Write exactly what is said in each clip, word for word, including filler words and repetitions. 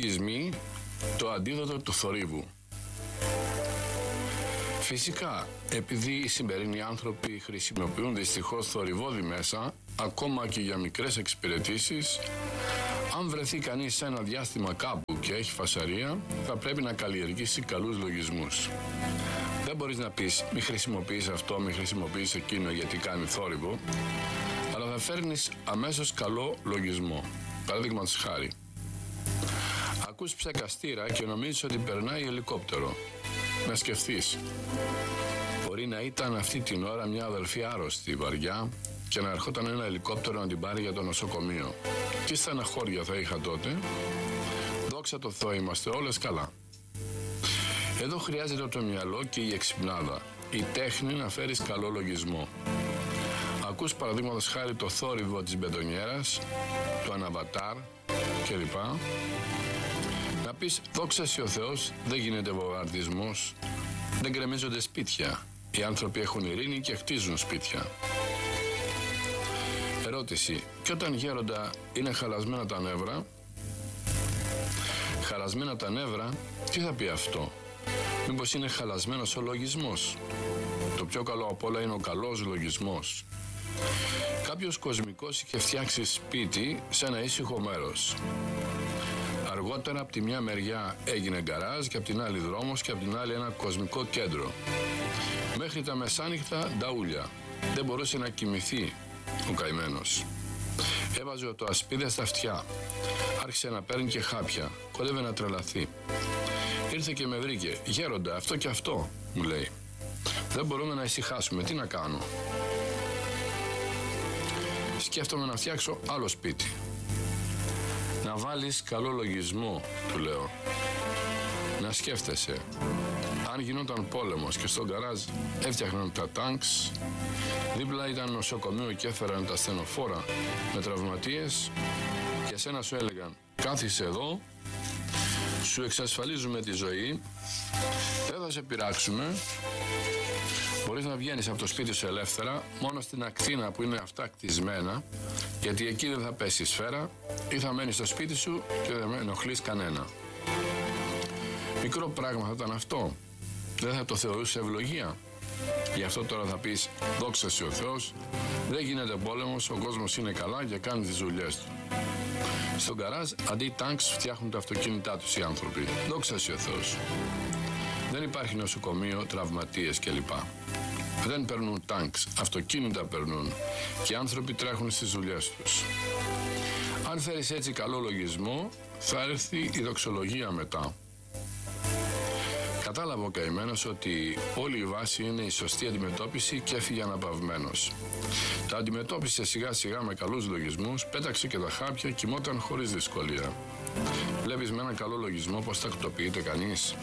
λογισμοί το αντίδοτο του θορύβου. Φυσικά, επειδή οι σημερινοί άνθρωποι χρησιμοποιούν δυστυχώς θορυβώδη μέσα, ακόμα και για μικρές εξυπηρετήσεις, αν βρεθεί κανείς σε ένα διάστημα κάπου και έχει φασαρία, θα πρέπει να καλλιεργήσει καλούς λογισμούς. Δεν μπορείς να πεις μη χρησιμοποιείς αυτό, μη χρησιμοποιείς εκείνο γιατί κάνει θόρυβο, αλλά θα φέρνεις αμέσως καλό λογισμό. Παραδείγματος χάρη, ακούς ψεκαστήρα και νομίζεις ότι περνάει ελικόπτερο. Να σκεφτείς, μπορεί να ήταν αυτή την ώρα μια αδελφή άρρωστη, βαριά, και να ερχόταν ένα ελικόπτερο να την πάρει για το νοσοκομείο. Τι στεναχώρια θα είχα τότε. Δόξα τω Θεώ, είμαστε όλες καλά. Εδώ χρειάζεται το μυαλό και η εξυπνάδα, η τέχνη να φέρεις καλό λογισμό. Ακούς παραδείγματος χάρη το θόρυβο της μπετονιέρας, του αναβατάρ κλπ. Να πεις δόξα σοι ο Θεός, δεν γίνεται βομβαρδισμός, δεν γκρεμίζονται σπίτια. Οι άνθρωποι έχουν ειρήνη και χτίζουν σπίτια. Ερώτηση, και όταν γέροντα είναι χαλασμένα τα νεύρα? Χαλασμένα τα νεύρα, τι θα πει αυτό? Μήπως είναι χαλασμένος ο λογισμός? Το πιο καλό απ' όλα είναι ο καλός λογισμός. Κάποιος κοσμικός είχε φτιάξει σπίτι σε ένα ήσυχο μέρος. Αργότερα από τη μια μεριά έγινε γκαράζ και από την άλλη δρόμος και από την άλλη ένα κοσμικό κέντρο. Μέχρι τα μεσάνυχτα νταούλια. Δεν μπορούσε να κοιμηθεί ο καημένος. Έβαζε το ασπίδε στα αυτιά. Άρχισε να παίρνει και χάπια. Κόλλευε να τρελαθεί. Ήρθε και με βρήκε. Γέροντα, αυτό και αυτό, μου λέει. Δεν μπορούμε να ησυχάσουμε. Τι να κάνω? Σκέφτομαι να φτιάξω άλλο σπίτι. Να βάλεις καλό λογισμό, του λέω. Να σκέφτεσαι. Αν γινόταν πόλεμος και στον γκαράζ έφτιαχναν τα τάγκς, δίπλα ήταν νοσοκομείο και έφεραν τα στενοφόρα με τραυματίες και εσένα σου έλεγαν κάθισε εδώ, σου εξασφαλίζουμε τη ζωή, δεν θα σε πειράξουμε, μπορείς να βγαίνεις από το σπίτι σου ελεύθερα, μόνο στην ακτίνα που είναι αυτά κτισμένα, γιατί εκεί δεν θα πέσει σφαίρα ή θα μένεις στο σπίτι σου και δεν με ενοχλείς κανένα. Μικρό πράγμα θα ήταν αυτό. Δεν θα το θεωρούσε ευλογία? Γι' αυτό τώρα θα πεις δόξα σοι ο Θεός, δεν γίνεται πόλεμος, ο κόσμος είναι καλά και κάνει τις δουλειές του. Στον γκαράζ αντί τάγκς φτιάχνουν τα αυτοκίνητά τους οι άνθρωποι. Δόξα σοι ο Θεός. Δεν υπάρχει νοσοκομείο, τραυματίες κλπ. Δεν περνούν τάγκς, αυτοκίνητα περνούν και οι άνθρωποι τρέχουν στις δουλειές τους. Αν φέρεις έτσι καλό λογισμό, θα έρθει η δοξολογία μετά. Κατάλαβα ο καημένος ότι όλη η βάση είναι η σωστή αντιμετώπιση και έφυγε αναπαυμένος. Τα αντιμετώπισε σιγά σιγά με καλούς λογισμούς, πέταξε και τα χάπια, κοιμόταν χωρίς δυσκολία. Βλέπεις με έναν καλό λογισμό πως τακτοποιείται κανείς.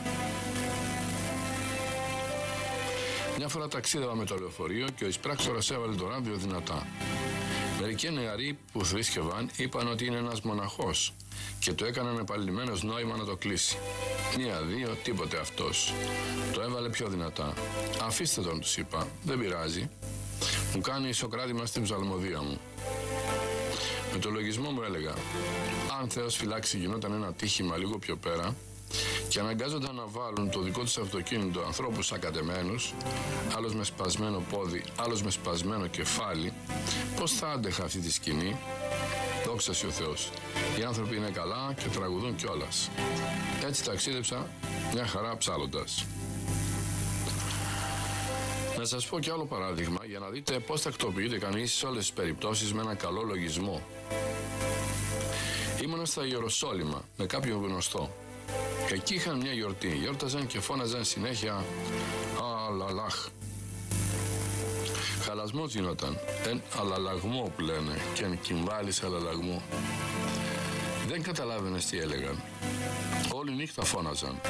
Μια φορά ταξίδευα με το λεωφορείο και ο εισπράκτορας έβαλε το ράδιο δυνατά. Μερικοί νεαροί που θρήσκευαν είπαν ότι είναι ένας μοναχός και το έκαναν επαλληλειμμένος νόημα να το κλείσει. Μία, δύο, τίποτε αυτός. Το έβαλε πιο δυνατά. Αφήστε τον, τους είπα, δεν πειράζει. Μου κάνει ισοκράτημα στην ψαλμοδία μου. Με το λογισμό μου έλεγα, αν Θεός φυλάξει γινόταν ένα τύχημα λίγο πιο πέρα και αναγκάζονταν να βάλουν το δικό τους αυτοκίνητο ανθρώπους ακατεμένους, άλλος με σπασμένο πόδι, άλλος με σπασμένο κεφάλι, πώς θα άντεχα αυτή τη σκηνή? Δόξα σοι ο Θεός. Οι άνθρωποι είναι καλά και τραγουδούν κιόλας. Έτσι ταξίδεψα μια χαρά ψάλλοντας. Να σας πω κι άλλο παράδειγμα για να δείτε πώς τακτοποιείται κανείς σε όλες τις περιπτώσεις με ένα καλό λογισμό. Ήμουνα στα Ιεροσόλυμα με κάποιον γνωστό. Εκεί είχαν μια γιορτή. Γιόρταζαν και φώναζαν συνέχεια «Αλαλάχ». Χαλασμός γινόταν. Εν αλαλαγμό που λένε και εν κυμβάλης αλαλαγμό. Δεν καταλάβαινες τι έλεγαν. Όλη νύχτα φώναζαν.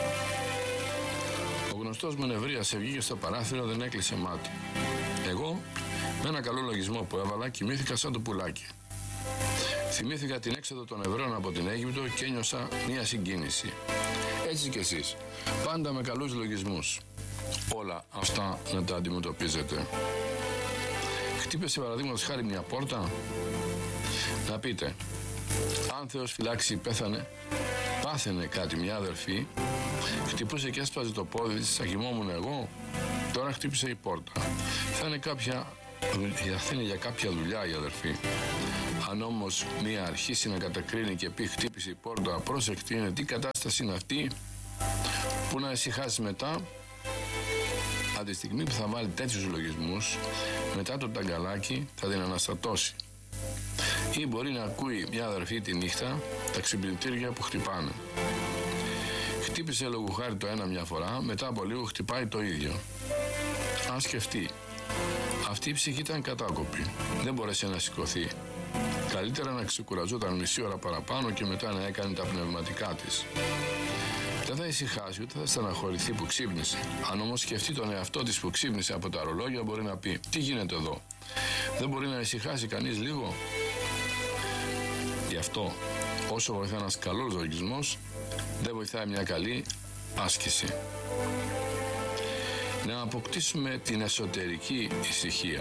Ο γνωστός μου νευρίασε, βγήκε στο παράθυρο, δεν έκλεισε μάτι. Εγώ, με ένα καλό λογισμό που έβαλα, κοιμήθηκα σαν το πουλάκι. Θυμήθηκα την έξοδο των Εβραίων από την Αίγυπτο και ένιωσα μια συγκίνηση. Έτσι κι εσείς, πάντα με καλούς λογισμούς. Όλα αυτά να τα αντιμετωπίζετε. Χτύπησε παραδείγματος χάρη μια πόρτα. Να πείτε, αν Θεός φυλάξει πέθανε, πάθαινε κάτι μια αδερφή, χτυπούσε και έσπαζε το πόδι της, θα κοιμόμουν εγώ, τώρα χτύπησε η πόρτα. Θα είναι, κάποια, θα είναι για κάποια δουλειά η αδερφή. Αν όμως μία αρχίσει να κατακρίνει και πει χτύπησε η πόρτα, πρόσεχτε, είναι τι κατάσταση είναι αυτή, που να ησυχάσει μετά, από τη στιγμή που θα βάλει τέτοιους λογισμούς, μετά το ταγκαλάκι θα την αναστατώσει. Ή μπορεί να ακούει μια αδερφή τη νύχτα τα ξυπνητήρια που χτυπάνε. Χτύπησε λόγου χάρη το ένα μια φορά, μετά από λίγο χτυπάει το ίδιο. Αν σκεφτεί, αυτή η ψυχή ήταν κατάκοπη, δεν μπόρεσε να σηκωθεί. Καλύτερα να ξεκουραζόταν μισή ώρα παραπάνω και μετά να έκανε τα πνευματικά της. Δεν θα ησυχάσει ούτε θα στεναχωρηθεί που ξύπνησε. Αν όμως σκεφτεί τον εαυτό της που ξύπνησε από τα ρολόγια, μπορεί να πει: τι γίνεται εδώ, δεν μπορεί να ησυχάσει κανείς λίγο? Γι' αυτό, όσο βοηθά ένας καλός λογισμός, δεν βοηθάει μια καλή άσκηση. Να αποκτήσουμε την εσωτερική ησυχία.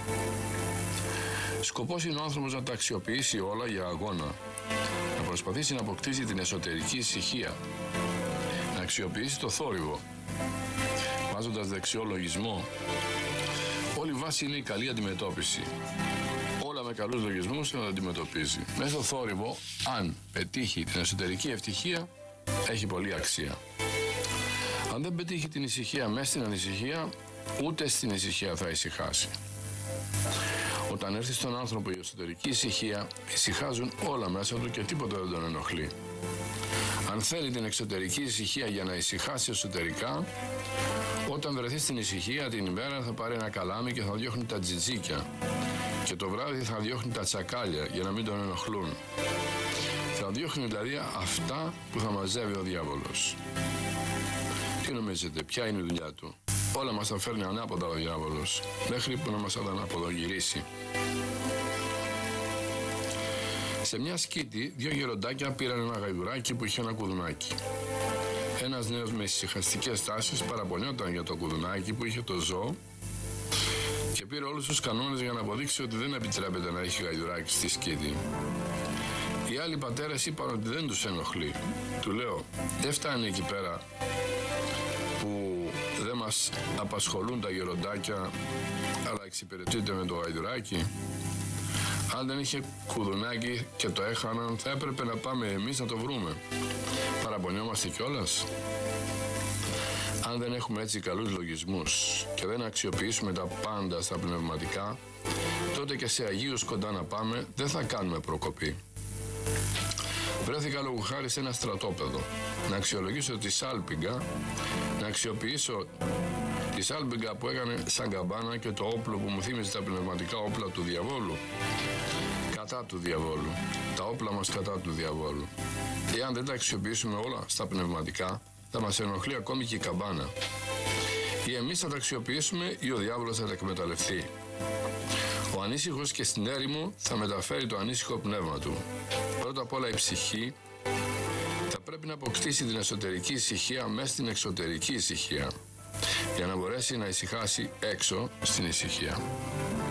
Σκοπός είναι ο άνθρωπος να τα αξιοποιήσει όλα για αγώνα. Να προσπαθήσει να αποκτήσει την εσωτερική ησυχία. Να αξιοποιήσει το θόρυβο. Βάζοντας δεξιό λογισμό. Όλη βάση είναι η καλή αντιμετώπιση. Όλα με καλούς λογισμούς να τα αντιμετωπίζει. Μέσα στο θόρυβο, αν πετύχει την εσωτερική ευτυχία, έχει πολλή αξία. Αν δεν πετύχει την ησυχία μέσα στην ανησυχία, ούτε στην ησυχία θα ησυχάσει. Όταν έρθει στον άνθρωπο η εσωτερική ησυχία, ησυχάζουν όλα μέσα του και τίποτα δεν τον ενοχλεί. Αν θέλει την εξωτερική ησυχία για να ησυχάσει εσωτερικά, όταν βρεθεί στην ησυχία την ημέρα θα πάρει ένα καλάμι και θα διώχνει τα τζιτζίκια. Και το βράδυ θα διώχνει τα τσακάλια για να μην τον ενοχλούν. Θα διώχνει δηλαδή αυτά που θα μαζεύει ο διάβολος. Τι νομίζετε, ποια είναι η δουλειά του? Όλα μας τα φέρνει ανάποδα ο διάβολος, μέχρι που να μας αναποδογυρίσει. Σε μια σκήτη, δύο γεροντάκια πήραν ένα γαϊδουράκι που είχε ένα κουδουνάκι. Ένας νέος με ησυχαστικές τάσεις παραπονιόταν για το κουδουνάκι που είχε το ζώο και πήρε όλους τους κανόνες για να αποδείξει ότι δεν επιτρέπεται να έχει γαϊδουράκι στη σκήτη. Οι άλλοι πατέρες είπαν ότι δεν τους ενοχλεί. Του λέω, δεν φτάνει εκεί πέρα που δεν μας απασχολούν τα γεροντάκια, αλλά εξυπηρετείται με το γαϊδουράκι? Αν δεν είχε κουδουνάκι και το έχαναν, θα έπρεπε να πάμε εμείς να το βρούμε. Παραπονιόμαστε κιόλας. Αν δεν έχουμε έτσι καλούς λογισμούς και δεν αξιοποιήσουμε τα πάντα στα πνευματικά, τότε και σε Αγίους κοντά να πάμε δεν θα κάνουμε προκοπή. Βρέθηκα λόγου χάρη σε ένα στρατόπεδο. Να αξιολογήσω τη σάλπιγγα, να αξιοποιήσω τη σάλπιγγα που έκανε σαν καμπάνα και το όπλο που μου θύμιζε τα πνευματικά όπλα του διαβόλου. Κατά του διαβόλου. Τα όπλα μας κατά του διαβόλου. Εάν δεν τα αξιοποιήσουμε όλα στα πνευματικά, θα μας ενοχλεί ακόμη και η καμπάνα. Ή εμείς θα τα αξιοποιήσουμε ή ο διάβολος θα τα εκμεταλλευτεί. Ο ανήσυχος και στην έρημο θα μεταφέρει το ανήσυχο πνεύμα του. Πρώτα απ' όλα η ψυχή θα πρέπει να αποκτήσει την εσωτερική ησυχία μέσα στην εξωτερική ησυχία, για να μπορέσει να ησυχάσει έξω στην ησυχία.